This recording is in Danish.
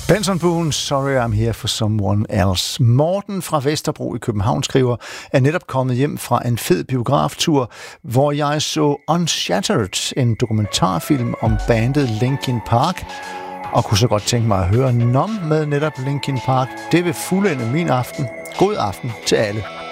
Benson Boone, Sorry I'm Here for Someone Else. Morten fra Vesterbro i København skriver, er netop kommet hjem fra en fed biograftur, hvor jeg så Unshattered, en dokumentarfilm om bandet Linkin Park, og kunne så godt tænke mig at høre Numb med netop Linkin Park. Det vil fuldende min aften. God aften til alle.